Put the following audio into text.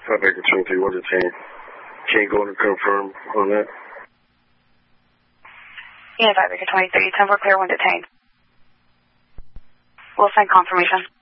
Baker 23 was detained. Can you go and confirm on that? Yeah, Baker 23, 10-4 clear, 1 detained. We'll send confirmation.